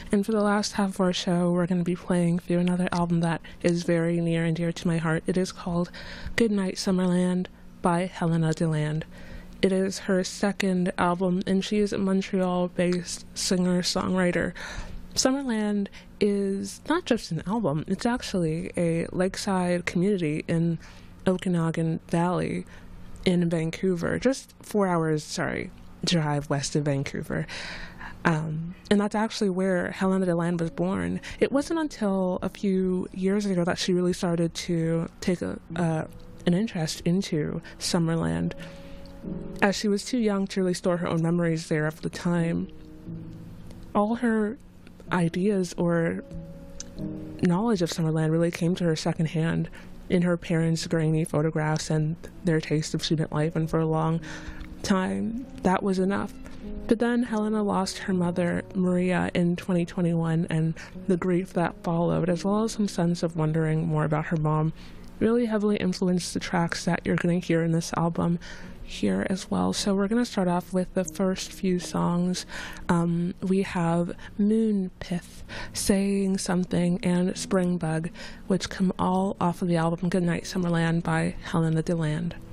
And for the last half of our show, we're going to be playing through another album that is very near and dear to my heart. It is called Goodnight Summerland by Helena DeLand. It is her second album, and she is a Montreal-based singer-songwriter. Summerland is not just an album, it's actually a lakeside community in Okanagan Valley in Vancouver, just 4 hours, drive west of Vancouver. And that's actually where Helena DeLand was born. It wasn't until a few years ago that she really started to take an interest into Summerland, as she was too young to really store her own memories there at the time. All her ideas or knowledge of Summerland really came to her secondhand in her parents' grainy photographs and their taste of student life, and for a long time that was enough. But then Helena lost her mother, Maria, in 2021, and the grief that followed, as well as some sense of wondering more about her mom, really heavily influenced the tracks that you're going to hear in this album here as well. So we're going to start off with the first few songs. We have Moon Pith, Saying Something, and Spring Bug, which come all off of the album Goodnight Summerland by Helena DeLand.